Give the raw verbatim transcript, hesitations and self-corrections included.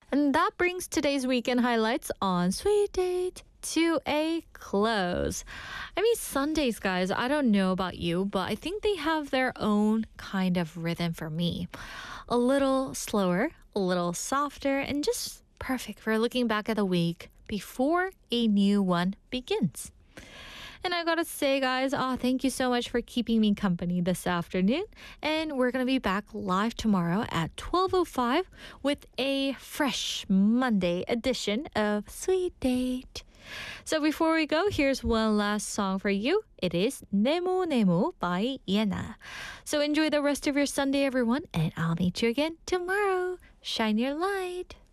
And that brings today's weekend highlights on Sweet Date to a close. I mean, Sundays, guys, I don't know about you, but I think they have their own kind of rhythm for me. A little slower, a little softer, and just perfect for looking back at the week before a new one begins. And I gotta say, guys, oh, thank you so much for keeping me company this afternoon. And we're gonna be back live tomorrow at twelve oh five with a fresh Monday edition of Sweet Date. So before we go, here's one last song for you. It is Nemo Nemo by Yena. So enjoy the rest of your Sunday, everyone, and I'll meet you again tomorrow. Shine your light.